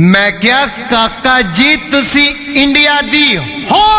मैं क्या काका जी तुसी इंडिया दी हो